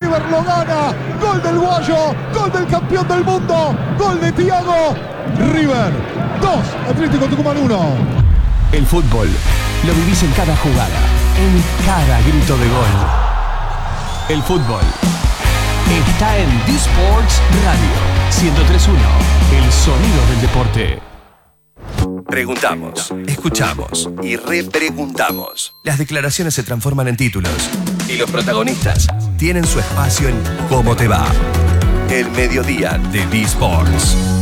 River lo gana. Gol del Guayo, gol del campeón del mundo, gol de Thiago. River 2, Atlético Tucumán 1. El fútbol lo vivís en cada jugada, en cada grito de gol. El fútbol está en D-Sports Radio 103.1, el sonido del deporte. Preguntamos, escuchamos y repreguntamos. Las declaraciones se transforman en títulos y los protagonistas tienen su espacio en ¿Cómo te va? El mediodía de D-Sports.